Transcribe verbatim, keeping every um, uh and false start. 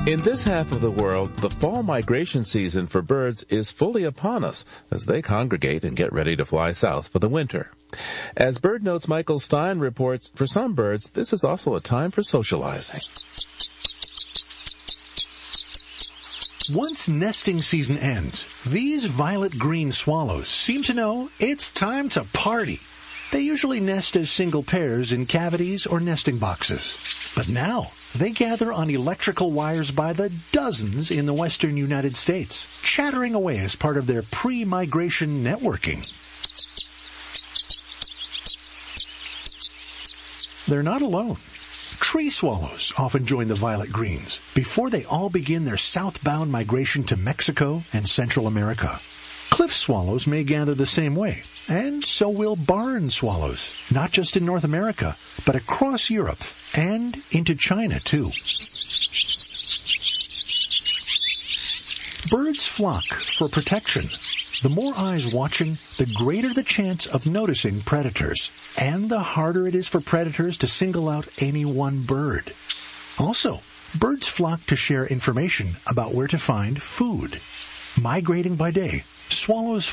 In this half of the world, the fall migration season for birds is fully upon us as they congregate and get ready to fly south for the winter. As BirdNote's Michael Stein reports, for some birds, this is also a time for socializing. Once nesting season ends, these violet-green swallows seem to know it's time to party. They usually nest as single pairs in cavities or nesting boxes. But now, they gather on electrical wires by the dozens in the western United States, chattering away as part of their pre-migration networking. They're not alone. Tree swallows often join the violet greens before they all begin their southbound migration to Mexico and Central America. Cliff swallows may gather the same way, and so will barn swallows, not just in North America, but across Europe and into China too. Birds flock for protection. The more eyes watching, the greater the chance of noticing predators, and the harder it is for predators to single out any one bird. Also, birds flock to share information about where to find food. Migrating by day, swallows